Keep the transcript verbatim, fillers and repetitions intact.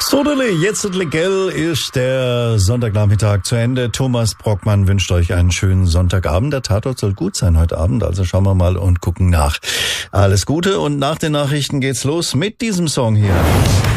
Sodele, jetzt gell ist der Sonntagnachmittag zu Ende. Thomas Brockmann wünscht euch einen schönen Sonntagabend. Der Tatort soll gut sein heute Abend, also schauen wir mal und gucken nach. Alles Gute und nach den Nachrichten geht's los mit diesem Song hier.